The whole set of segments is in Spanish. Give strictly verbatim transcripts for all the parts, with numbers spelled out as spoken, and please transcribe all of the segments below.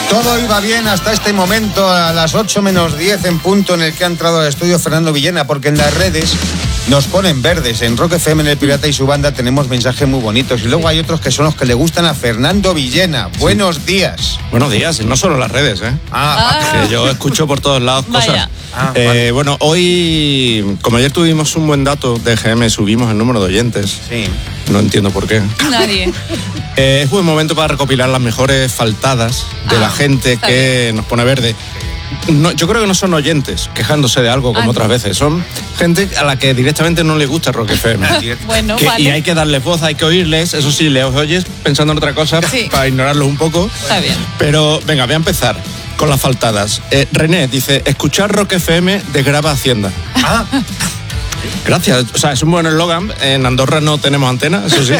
Todo iba bien hasta este momento, a las ocho menos diez en punto, en el que ha entrado al estudio Fernando Villena, porque en las redes nos ponen verdes. En Rock F M, en El Pirata y su banda, tenemos mensajes muy bonitos. Y luego hay otros que son los que le gustan a Fernando Villena. Sí. Buenos días. Buenos días, no solo las redes, ¿eh? Ah, ah. Que yo escucho por todos lados cosas. Vaya. Ah, eh, vale. Bueno, hoy, como ayer tuvimos un buen dato de G M, subimos el número de oyentes. Sí. No entiendo por qué. Nadie. Eh, es buen momento para recopilar las mejores faltadas de Ah, la gente que bien. nos pone verde. No, yo creo que no son oyentes quejándose de algo como Ah, otras veces. Son gente a la que directamente no le gusta Rock F M. Bueno, Que- vale. Y hay que darles voz, hay que oírles. Eso sí, les oyes pensando en otra cosa Sí. para ignorarlos un poco. Está bien. Pero venga, voy a empezar con las faltadas. Eh, René dice, escuchar Rock F M desgraba Hacienda. Ah, Gracias, o sea, es un buen eslogan. En Andorra no tenemos antena, eso sí.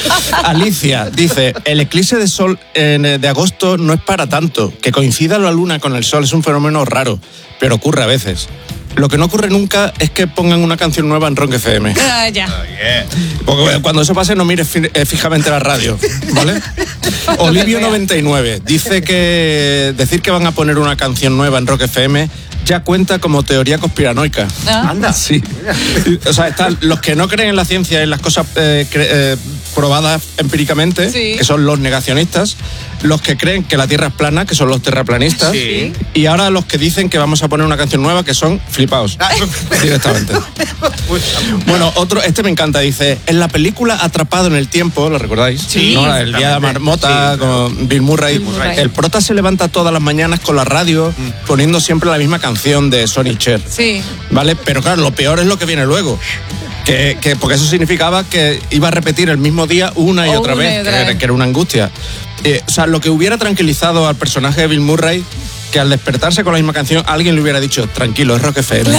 Alicia dice, el eclipse de sol en, de agosto no es para tanto. Que coincida la luna con el sol es un fenómeno raro, pero ocurre a veces. Lo que no ocurre nunca es que pongan una canción nueva en Rock F M. Ah, ya. yeah. Porque cuando eso pase no mires fi- eh, fijamente la radio, ¿vale? Olivio noventa y nueve dice que decir que van a poner una canción nueva en Rock F M ya cuenta como teoría conspiranoica. Ah. Anda. Sí. O sea, están los que no creen en la ciencia y en las cosas eh, cre- eh, probadas empíricamente, Sí. que son los negacionistas, los que creen que la Tierra es plana, que son los terraplanistas, Sí. y ahora los que dicen que vamos a poner una canción nueva, que son flipaos, directamente. Bueno, otro, este me encanta, dice, en la película Atrapado en el Tiempo, ¿lo recordáis? Sí. ¿No? El día de la marmota, Sí, con Bill Murray. Bill Murray. El prota se levanta todas las mañanas con la radio, poniendo siempre la misma canción de Sonny Cher. Sí. ¿Vale? Pero claro, lo peor es lo que viene luego. Que, que porque eso significaba que iba a repetir el mismo día una y O otra una y vez, otra que, vez. era- que era una angustia. Eh, o sea, lo que hubiera tranquilizado al personaje de Bill Murray, que al despertarse con la misma canción, alguien le hubiera dicho, tranquilo, es Rock F M.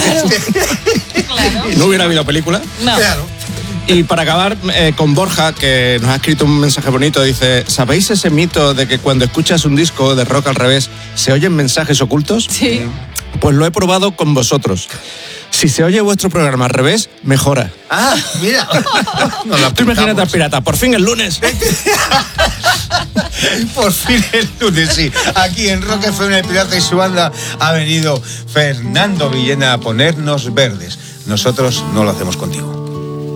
Claro. No hubiera habido película. No. Claro. Y para acabar eh, con Borja, que nos ha escrito un mensaje bonito, dice, ¿sabéis ese mito de que cuando escuchas un disco de rock al revés se oyen mensajes ocultos? Sí. Pues lo he probado con vosotros. Si se oye vuestro programa al revés, mejora. Ah, mira. Nos la Tú imagínate al apuntamos. pirata, por fin el lunes. Por fin el lunes, sí. Aquí en Rock F M, El Pirata y su banda, ha venido Fernando Villena a ponernos verdes. Nosotros no lo hacemos contigo.